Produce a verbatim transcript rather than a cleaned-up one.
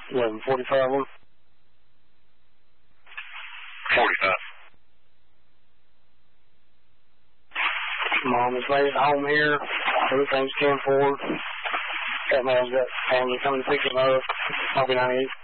eleven forty-five one. forty-five. Mom has made it home here. Everything's ten four. That man's got family coming to pick him up. I'll be ninety-eight.